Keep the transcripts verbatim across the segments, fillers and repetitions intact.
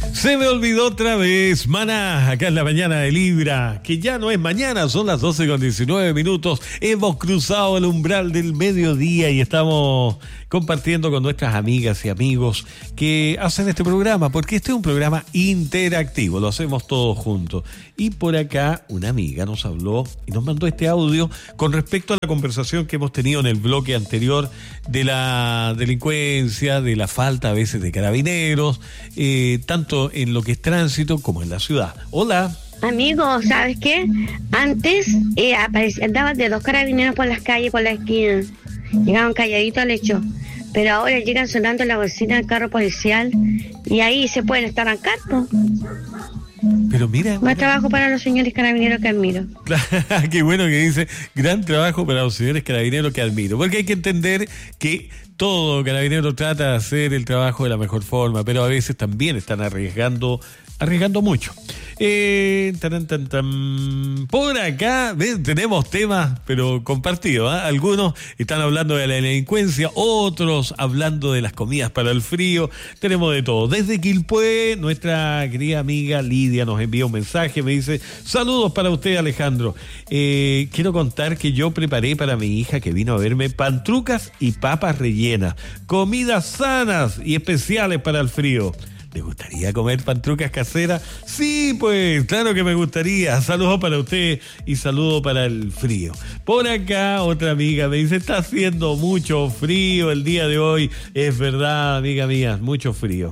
Se me olvidó otra vez, maná, acá en la mañana de Libra, que ya no es mañana, son las doce con diecinueve minutos. Hemos cruzado el umbral del mediodía y estamos compartiendo con nuestras amigas y amigos que hacen este programa, porque este es un programa interactivo, lo hacemos todos juntos. Y por acá una amiga nos habló y nos mandó este audio con respecto a la conversación que hemos tenido en el bloque anterior de la delincuencia, de la falta a veces de carabineros, eh, tanto en lo que es tránsito como en la ciudad. Hola. Amigo, ¿sabes qué? Antes eh, aparec- andaban de dos carabineros por las calles, por la esquina. Llegaban calladitos al hecho. Pero ahora llegan sonando la bocina del carro policial y ahí se pueden estar en campo. Pero mira... Más trabajo para los señores carabineros que admiro. Qué bueno que dice, gran trabajo para los señores carabineros que admiro. Porque hay que entender que todo carabinero trata de hacer el trabajo de la mejor forma, pero a veces también están arriesgando, arriesgando mucho. Eh, taran, tan, tan. Por acá ¿ves? Tenemos temas, pero compartidos, ¿eh? Algunos están hablando de la delincuencia, otros hablando de las comidas para el frío. Tenemos de todo. Desde Quilpué, nuestra querida amiga Lidia nos envía un mensaje, me dice: saludos para usted, Alejandro. Eh, quiero contar que yo preparé para mi hija que vino a verme pantrucas y papas rellenas, comidas sanas y especiales para el frío. ¿Le gustaría comer pantrucas caseras? Sí, pues, claro que me gustaría. Saludos para usted y saludos para el frío. Por acá, otra amiga me dice: está haciendo mucho frío el día de hoy. Es verdad, amiga mía, mucho frío.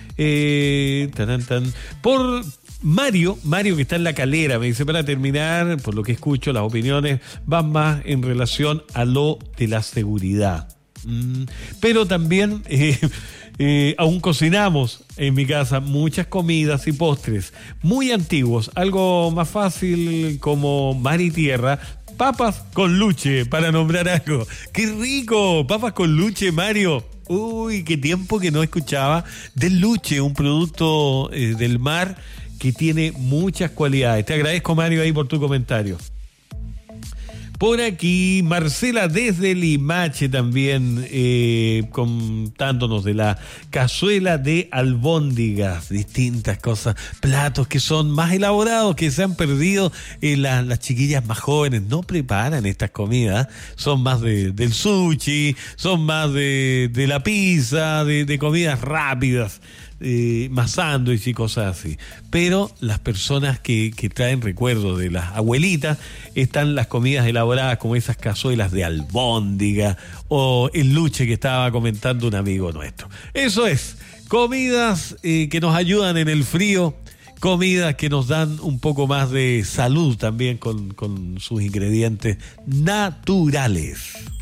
Eh, tan, tan. Por Mario, Mario que está en La Calera, me dice: para terminar, por lo que escucho, las opiniones van más en relación a lo de la seguridad. Mm, pero también... Eh, Eh, aún cocinamos en mi casa muchas comidas y postres muy antiguos, algo más fácil como mar y tierra, papas con luche, para nombrar algo. ¡Qué rico! Papas con luche, Mario. Uy, qué tiempo que no escuchaba del luche, un producto eh, del mar que tiene muchas cualidades. Te agradezco, Mario, ahí por tu comentario. Por aquí, Marcela desde Limache también eh, contándonos de la cazuela de albóndigas, distintas cosas, platos que son más elaborados, que se han perdido. Eh, la, las chiquillas más jóvenes no preparan estas comidas, son más de, del sushi, son más de, de la pizza, de, de comidas rápidas. Eh, más sándwich y cosas así. Pero las personas que, que traen recuerdos de las abuelitas están las comidas elaboradas como esas cazuelas de albóndiga o el luche que estaba comentando un amigo nuestro. Eso es, comidas eh, que nos ayudan en el frío, comidas que nos dan un poco más de salud también con, con sus ingredientes naturales.